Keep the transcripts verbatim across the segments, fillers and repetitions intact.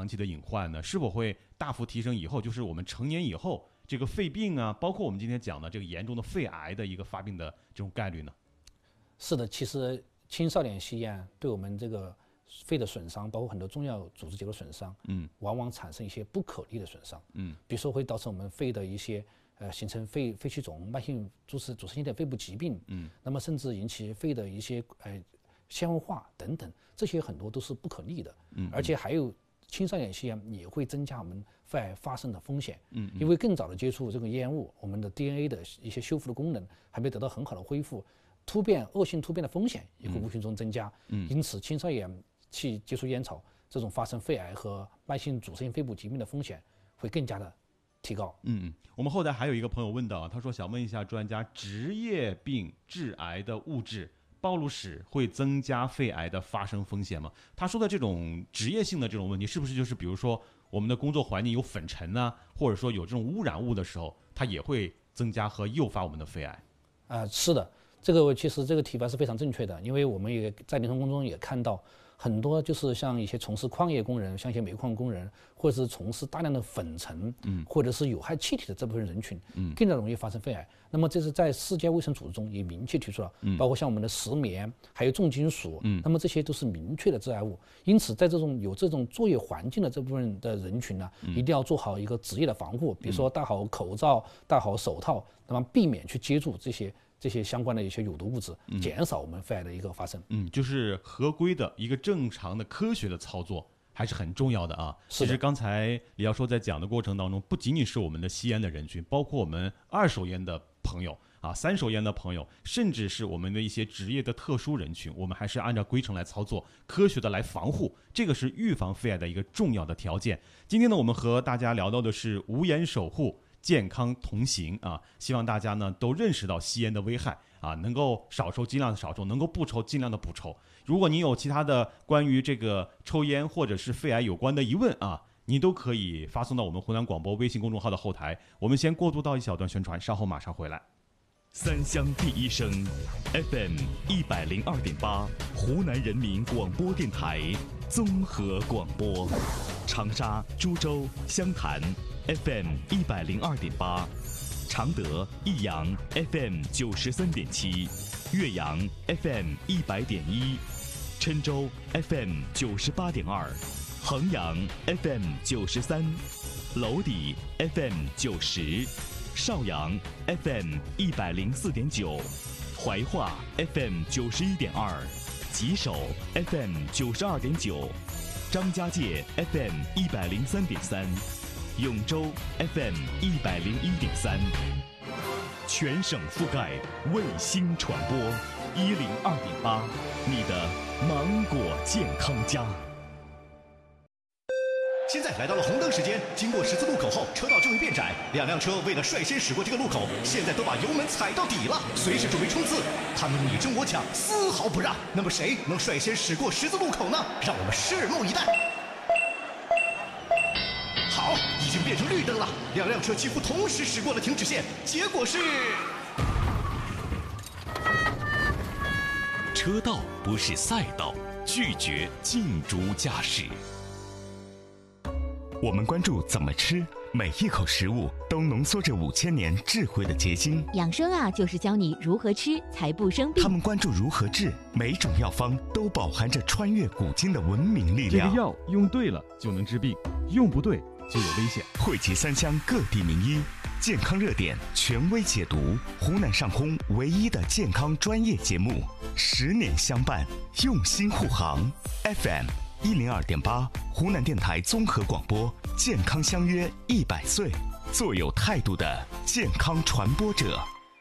长期的隐患呢？是否会大幅提升以后，就是我们成年以后这个肺病啊，包括我们今天讲的这个严重的肺癌的一个发病的这种概率呢？ 是的，其实青少年吸烟对我们这个肺的损伤，包括很多重要组织结构损伤，嗯，往往产生一些不可逆的损伤，嗯，比如说会导致我们肺的一些呃形成肺肺气肿、慢性阻塞阻塞性的肺部疾病，嗯，那么甚至引起肺的一些呃纤维化等等，这些很多都是不可逆的，嗯，而且还有青少年吸烟也会增加我们肺癌发生的风险，嗯，因为更早的接触这个烟雾，我们的 D N A 的一些修复的功能还没得到很好的恢复。突变、恶性突变的风险也会无形中增加，嗯，因此青少年去接触烟草，这种发生肺癌和慢性阻塞性肺部疾病的风险会更加的提高。 嗯，我们后台还有一个朋友问到，他说想问一下专家，职业病致癌的物质暴露史会增加肺癌的发生风险吗？他说的这种职业性的这种问题，是不是就是比如说我们的工作环境有粉尘啊，或者说有这种污染物的时候，它也会增加和诱发我们的肺癌？ 啊、呃，是的。这个其实这个提法是非常正确的，因为我们也在临床工中也看到很多，就是像一些从事矿业工人，像一些煤矿工人，或者是从事大量的粉尘，嗯，或者是有害气体的这部分人群，嗯，更加容易发生肺癌。那么这是在世界卫生组织中也明确提出了，嗯，包括像我们的石棉，还有重金属，嗯，那么这些都是明确的致癌物。因此，在这种有这种作业环境的这部分的人群呢，嗯，一定要做好一个职业的防护，比如说戴好口罩、戴好手套，那么避免去接触这些。这些相关的一些有毒物质，减少我们肺癌的一个发生。 嗯，就是合规的一个正常的科学的操作还是很重要的啊。其实刚才李教授在讲的过程当中，不仅仅是我们的吸烟的人群，包括我们二手烟的朋友啊、三手烟的朋友，甚至是我们的一些职业的特殊人群，我们还是按照规程来操作，科学的来防护，这个是预防肺癌的一个重要的条件。今天呢，我们和大家聊到的是无烟守护。健康同行啊，希望大家呢都认识到吸烟的危害啊，能够少抽尽量的少抽，能够不抽尽量的不抽。如果您有其他的关于这个抽烟或者是肺癌有关的疑问啊，您都可以发送到我们湖南广播微信公众号的后台。我们先过渡到一小段宣传，稍后马上回来。 三湘第一声 F M 一百零二点八，湖南人民广播电台综合广播，长沙、株洲、湘潭。F M 一百零二点八，常德、益阳 F M 九十三点七，岳阳 F M 一百点一，郴州 F M 九十八点二，衡阳 F M 九十三，娄底 F M 九十，邵阳 F M 一百零四点九，怀化 F M 九十一点二，吉首 F M 九十二点九，张家界 F M 一百零三点三。永州 F M 一百零一点三，全省覆盖卫星传播一零二点八，你的芒果健康家。 现在来到了红灯时间，经过十字路口后，车道就会变窄。两辆车为了率先驶过这个路口，现在都把油门踩到底了，随时准备冲刺。他们你争我抢，丝毫不让。那么谁能率先驶过十字路口呢？让我们拭目以待。好，已经变成绿灯了，两辆车几乎同时驶过了停止线，结果是车道不是赛道，拒绝竞逐驾驶。我们关注怎么吃，每一口食物都浓缩着五千年智慧的结晶。 养生啊，就是教你如何吃才不生病。 他们关注如何治，每种药方都饱含着穿越古今的文明力量。 这个药用对了就能治病，用不对就有危险。 汇集三湘各地名医，健康热点权威解读，湖南上空唯一的健康专业节目，十年相伴，用心护航。F M 一零二点八，湖南电台综合广播，健康相约一百岁，做有态度的健康传播者。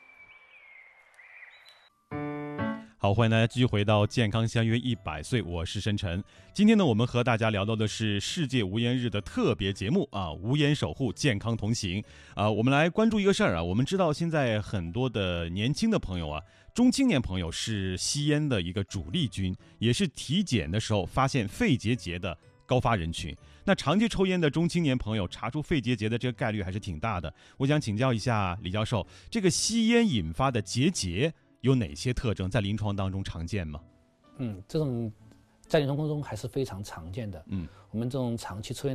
好，欢迎大家继续回到健康相约一百岁，我是申晨。今天呢，我们和大家聊到的是世界无烟日的特别节目啊，无烟守护，健康同行啊。我们来关注一个事儿啊，我们知道现在很多的年轻的朋友啊，中青年朋友是吸烟的一个主力军，也是体检的时候发现肺结节的高发人群。那长期抽烟的中青年朋友查出肺结节的这个概率还是挺大的。我想请教一下李教授，这个吸烟引发的结节有哪些特征，在临床当中常见吗？ 嗯，这种在临床当中还是非常常见的。 嗯， 我们这种长期抽烟